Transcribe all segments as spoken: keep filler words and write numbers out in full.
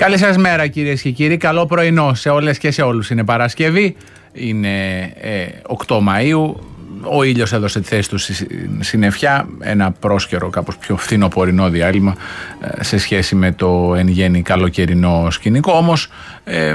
Καλή σας μέρα κυρίες και κύριοι, καλό πρωινό σε όλες και σε όλους. Είναι Παρασκευή, είναι ε, οκτώ Μαΐου, ο ήλιος έδωσε τη θέση του στη συννεφιά, ένα πρόσκαιρο κάπως πιο φθινοπορεινό διάλειμμα ε, σε σχέση με το εν γέννη καλοκαιρινό σκηνικό, όμως ε,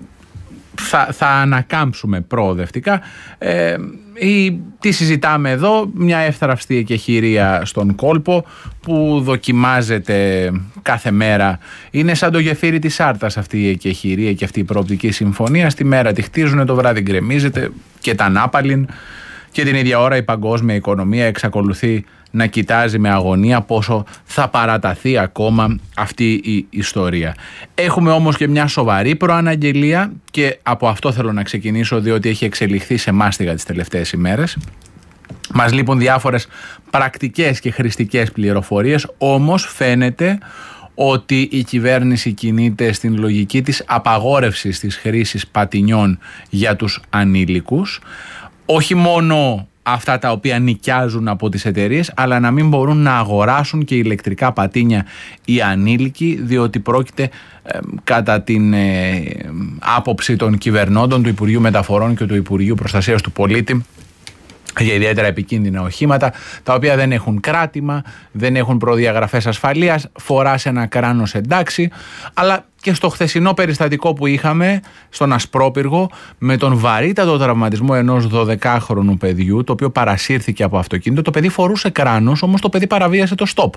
θα, θα ανακάμψουμε προοδευτικά. Ε, ή, τι συζητάμε εδώ? Μια εύθραυστη εκεχηρία στον κόλπο που δοκιμάζεται κάθε μέρα. Είναι σαν το γεφύρι της Άρτας αυτή η εκεχηρία και αυτή η προοπτική συμφωνία. Στη μέρα τη χτίζουν, το βράδυ γκρεμίζεται και τα νάπαλιν, και την ίδια ώρα η παγκόσμια οικονομία εξακολουθεί να κοιτάζει με αγωνία πόσο θα παραταθεί ακόμα αυτή η ιστορία. Έχουμε όμως και μια σοβαρή προαναγγελία και από αυτό θέλω να ξεκινήσω, διότι έχει εξελιχθεί σε μάστιγα τις τελευταίες ημέρες. Μας λείπουν διάφορες πρακτικές και χρηστικές πληροφορίες, όμως φαίνεται ότι η κυβέρνηση κινείται στην λογική της απαγόρευσης της χρήσης πατινιών για τους ανήλικους. Όχι μόνο αυτά τα οποία νοικιάζουν από τις εταιρείες, αλλά να μην μπορούν να αγοράσουν και ηλεκτρικά πατίνια οι ανήλικοι, διότι πρόκειται ε, κατά την ε, άποψη των κυβερνώντων του Υπουργείου Μεταφορών και του Υπουργείου Προστασίας του Πολίτη για ιδιαίτερα επικίνδυνα οχήματα, τα οποία δεν έχουν κράτημα, δεν έχουν προδιαγραφές ασφαλείας, φοράς ένα κράνος εντάξει, αλλά και στο χθεσινό περιστατικό που είχαμε στον Ασπρόπυργο με τον βαρύτατο τραυματισμό ενός δωδεκάχρονου παιδιού, το οποίο παρασύρθηκε από αυτοκίνητο. Το παιδί φορούσε κράνος, όμως το παιδί παραβίασε το stop.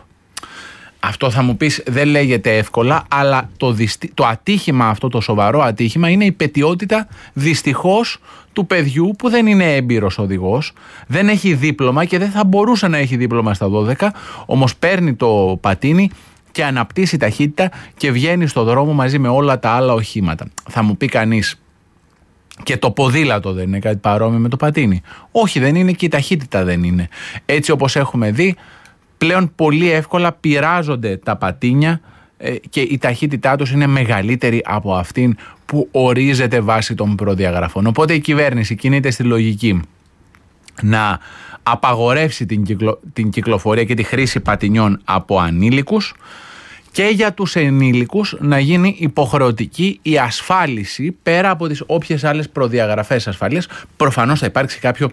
Αυτό θα μου πεις δεν λέγεται εύκολα, αλλά το, δυστι... το ατύχημα αυτό, το σοβαρό ατύχημα, είναι η πετιότητα δυστυχώς του παιδιού που δεν είναι έμπειρος οδηγός, δεν έχει δίπλωμα και δεν θα μπορούσε να έχει δίπλωμα στα δώδεκα, όμως παίρνει το πατίνι και αναπτύσσει ταχύτητα και βγαίνει στο δρόμο μαζί με όλα τα άλλα οχήματα. Θα μου πει κανείς, και το ποδήλατο δεν είναι κάτι παρόμοιο με το πατίνι? Όχι, δεν είναι, και η ταχύτητα δεν είναι. Έτσι όπως έχουμε δει, πλέον πολύ εύκολα πειράζονται τα πατίνια και η ταχύτητά τους είναι μεγαλύτερη από αυτήν που ορίζεται βάσει των προδιαγραφών. Οπότε η κυβέρνηση κινείται στη λογική να απαγορεύσει την, κυκλο, την κυκλοφορία και τη χρήση πατινιών από ανήλικους, και για τους ενήλικους να γίνει υποχρεωτική η ασφάλιση πέρα από τις όποιες άλλες προδιαγραφές ασφαλείας. Προφανώς θα υπάρξει κάποιο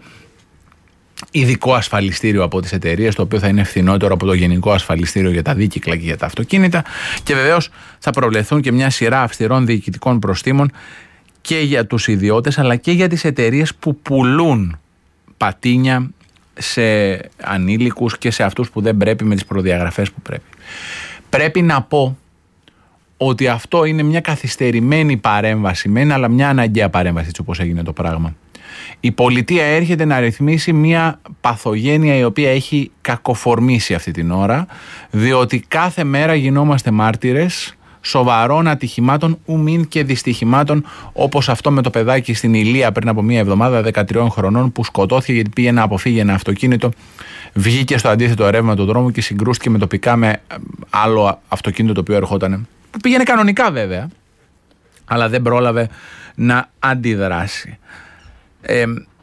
ειδικό ασφαλιστήριο από τις εταιρείες, το οποίο θα είναι φθηνότερο από το γενικό ασφαλιστήριο για τα δίκυκλα και για τα αυτοκίνητα, και βεβαίως θα προβλεφθούν και μια σειρά αυστηρών διοικητικών προστίμων και για τους ιδιώτες αλλά και για τις εταιρείες που πουλούν πατίνια σε ανήλικους και σε αυτούς που δεν πρέπει με τις προδιαγραφές που πρέπει. Πρέπει να πω ότι αυτό είναι μια καθυστερημένη παρέμβαση μεν, αλλά μια αναγκαία παρέμβαση, έτσι όπως έγινε το πράγμα. Η πολιτεία έρχεται να ρυθμίσει μια παθογένεια η οποία έχει κακοφορμήσει αυτή την ώρα, διότι κάθε μέρα γινόμαστε μάρτυρες σοβαρών ατυχημάτων ουμήν και δυστυχημάτων, όπως αυτό με το παιδάκι στην Ηλία πριν από μία εβδομάδα, δεκατριών χρονών, που σκοτώθηκε γιατί πήγε να αποφύγει ένα αυτοκίνητο, βγήκε στο αντίθετο ρεύμα του δρόμου και συγκρούστηκε με τοπικά με άλλο αυτοκίνητο το οποίο ερχόταν, που πήγαινε κανονικά βέβαια, αλλά δεν πρόλαβε να αντιδράσει. Ε,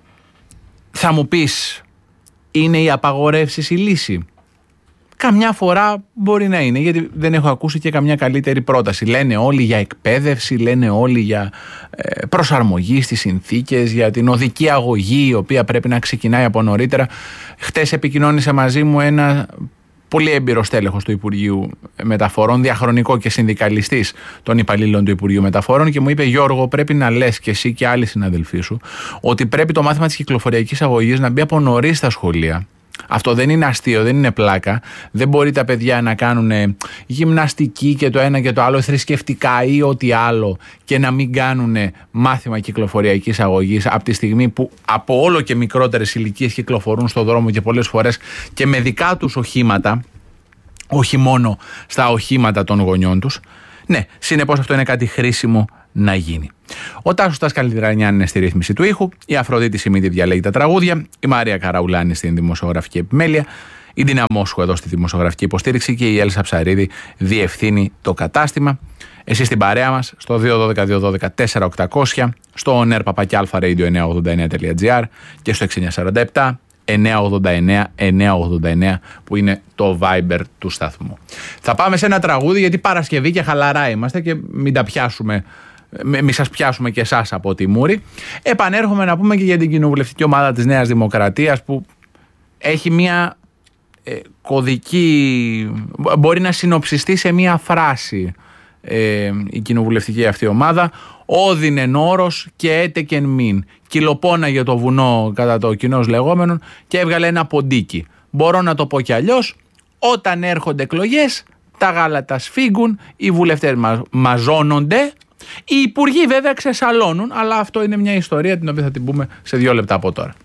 θα μου πεις, είναι οι απαγορεύσεις η λύση? Καμιά φορά μπορεί να είναι, γιατί δεν έχω ακούσει και καμιά καλύτερη πρόταση. Λένε όλοι για εκπαίδευση, λένε όλοι για ε, προσαρμογή στις συνθήκες, για την οδική αγωγή η οποία πρέπει να ξεκινάει από νωρίτερα. Χτες επικοινώνησε μαζί μου ένα πολύ έμπειρος τέλεχος του Υπουργείου Μεταφορών, διαχρονικό και συνδικαλιστής των υπαλλήλων του Υπουργείου Μεταφορών, και μου είπε, Γιώργο, πρέπει να λες και εσύ και άλλοι συναδελφοί σου ότι πρέπει το μάθημα της κυκλοφοριακής αγωγής να μπει από νωρίς στα σχολεία. Αυτό δεν είναι αστείο, δεν είναι πλάκα. Δεν μπορεί τα παιδιά να κάνουν γυμναστική και το ένα και το άλλο, θρησκευτικά ή ό,τι άλλο, και να μην κάνουν μάθημα κυκλοφοριακής αγωγής από τη στιγμή που από όλο και μικρότερες ηλικίες κυκλοφορούν στον δρόμο και πολλές φορές και με δικά τους οχήματα, όχι μόνο στα οχήματα των γονιών τους. Ναι, συνεπώς αυτό είναι κάτι χρήσιμο να γίνει. Ο Τάσος Τασκαλιδρανιάν είναι στη ρύθμιση του ήχου, η Αφροδίτη Σιμίδη διαλέγει τα τραγούδια, η Μαρία Καραουλάνη στην δημοσιογραφική επιμέλεια, η Ντίνα Μόσχου εδώ στη δημοσιογραφική υποστήριξη και η Έλσα Ψαρίδη διευθύνει το κατάστημα. Εσείς στην παρέα μας στο δύο ένα δύο δύο ένα δύο τέσσερα οκτακόσια, στο on air παπάκι αλφα radio εννιακόσια ογδόντα εννέα τελεία τζι άρ και στο έξι εννιά τέσσερα επτά εννιά ογδόντα εννιά εννιά ογδόντα εννιά που είναι το Viber του σταθμού. Θα πάμε σε ένα τραγούδι, γιατί Παρασκευή και χαλαρά είμαστε και μην τα πιάσουμε, μην σας πιάσουμε και εσάς από τη μούρη. Επανέρχομαι να πούμε και για την κοινοβουλευτική ομάδα της Νέας Δημοκρατίας, που έχει μια ε, κωδική, μπορεί να συνοψιστεί σε μια φράση ε, η κοινοβουλευτική αυτή ομάδα: «Όδιν εν όρος και έτεκεν μην». Κυλοπώναγε το βουνό κατά το κοινός λεγόμενον και έβγαλε ένα ποντίκι. Μπορώ να το πω κι αλλιώς: όταν έρχονται εκλογές, τα γάλατα σφίγγουν, οι βουλευτές μα, μαζώνονται, οι υπουργοί βέβαια ξεσαλώνουν, αλλά αυτό είναι μια ιστορία την οποία θα την πούμε σε δύο λεπτά από τώρα.